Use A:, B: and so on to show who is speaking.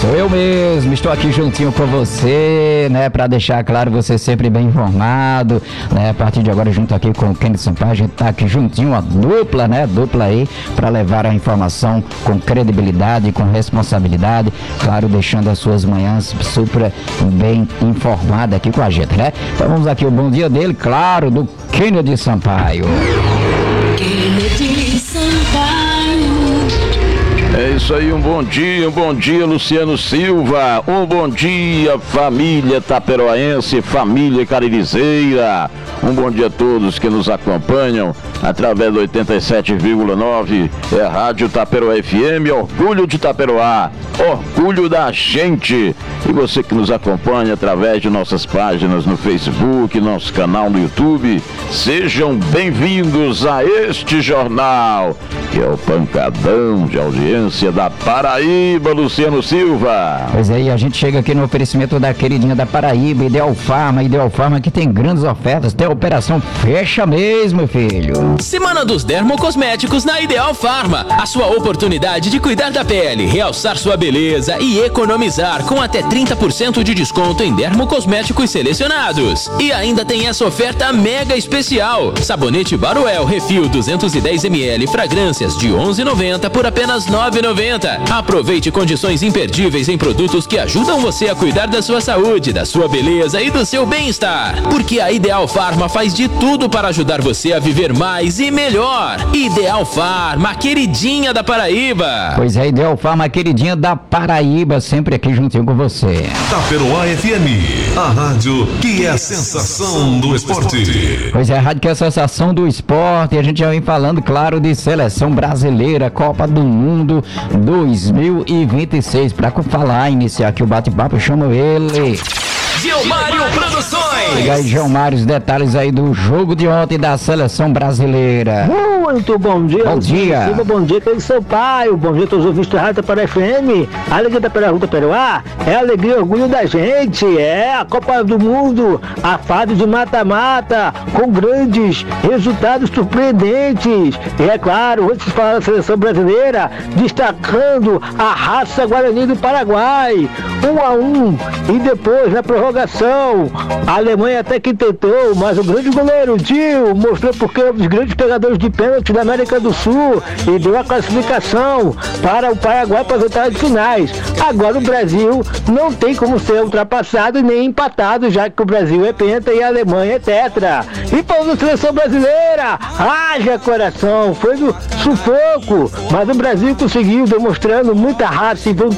A: Sou eu mesmo, estou aqui juntinho com você, né, para deixar claro você sempre bem informado, né, a partir de agora junto aqui com o Kennedy Sampaio, a gente tá aqui juntinho, a dupla, né, dupla aí, para levar a informação com credibilidade, com responsabilidade, claro, deixando as suas manhãs super bem informadas aqui com a gente, né? Então vamos aqui o bom dia dele, claro, do Kennedy Sampaio.
B: Kennedy Sampaio.
C: É isso aí, um bom dia, Luciano Silva, um bom dia, família taperoaense, família caririzeira, um bom dia a todos que nos acompanham através do 87,9, é Rádio Taperoá FM, orgulho de Taperoá, orgulho da gente, e você que nos acompanha através de nossas páginas no Facebook, nosso canal no YouTube, sejam bem-vindos a este jornal, que é o pancadão de audiência da Paraíba, Luciano Silva.
A: Pois é, e a gente chega aqui no oferecimento da queridinha da Paraíba, Ideal Farma que tem grandes ofertas, tem a operação fecha mesmo, filho.
D: Semana dos Dermocosméticos na Ideal Farma, a sua oportunidade de cuidar da pele, realçar sua beleza e economizar com até 30% de desconto em dermocosméticos selecionados. E ainda tem essa oferta mega especial, sabonete Baruel Refil 210ml fragrâncias de R$ 11,90 por apenas R$ 9,90. Aproveite condições imperdíveis em produtos que ajudam você a cuidar da sua saúde, da sua beleza e do seu bem-estar. Porque a Ideal Farma faz de tudo para ajudar você a viver mais e melhor. Ideal Farma, a queridinha da Paraíba.
A: Pois é, Ideal Farma, a queridinha da Paraíba, sempre aqui juntinho com você.
E: Taperoá FM, a rádio que é a sensação do esporte.
A: Pois é, a rádio que é a sensação do esporte, e a gente já vem falando, claro, de seleção brasileira, Copa do Mundo 2026. Para falar, iniciar aqui o bate-papo, eu chamo ele...
D: Gilmário Produções.
A: E aí, Gilmário, os detalhes aí do jogo de ontem da seleção brasileira.
F: Muito bom dia.
A: Bom dia.
F: Silva, bom dia, Kennedy Sampaio. Bom dia a todos os ouvintes da Rádio Taperoá FM. A alegria da Taperoá é a alegria e orgulho da gente. É a Copa do Mundo, a fase de mata-mata, com grandes resultados surpreendentes. E é claro, antes de falar da seleção brasileira, destacando a raça Guarani do Paraguai. 1-1. E depois, na prorrogação, a Alemanha até que tentou, mas o grande goleiro Dil mostrou porque é um dos grandes pegadores de pênalti da América do Sul e deu a classificação para o Paraguai para as oitavas de finais. Agora o Brasil não tem como ser ultrapassado nem empatado, já que o Brasil é penta e a Alemanha é tetra. E para a seleção brasileira, haja coração, foi no sufoco, mas o Brasil conseguiu, demonstrando muita raça e